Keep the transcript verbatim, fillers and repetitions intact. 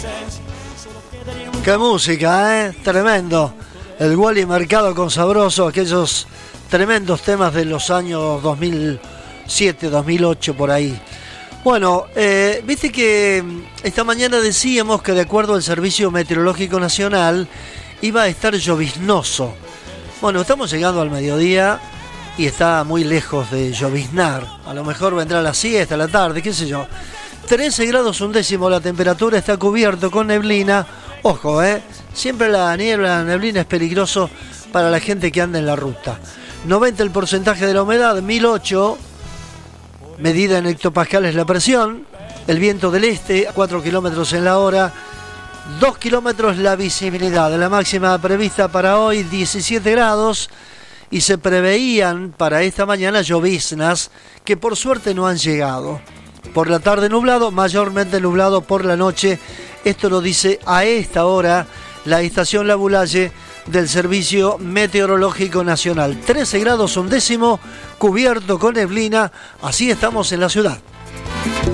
Qué música, ¿eh? Tremendo. El Wally Mercado con Sabroso, aquellos tremendos temas de los años dos mil siete, dos mil ocho, por ahí. Bueno, eh, viste que esta mañana decíamos que de acuerdo al Servicio Meteorológico Nacional iba a estar lloviznoso. Bueno, estamos llegando al mediodía y está muy lejos de lloviznar. A lo mejor vendrá la siesta, la tarde, qué sé yo. trece grados un décimo la temperatura, está cubierto con neblina. Ojo, eh, siempre la niebla, la neblina es peligroso para la gente que anda en la ruta. noventa el porcentaje de la humedad, mil ocho, medida en hectopascales la presión, el viento del este, cuatro kilómetros en la hora, dos kilómetros la visibilidad. La máxima prevista para hoy, diecisiete grados, y se preveían para esta mañana lloviznas que por suerte no han llegado. Por la tarde nublado, mayormente nublado por la noche. Esto lo dice a esta hora la estación La Boulaye del Servicio Meteorológico Nacional. trece grados un décimo, cubierto con neblina. Así estamos en la ciudad.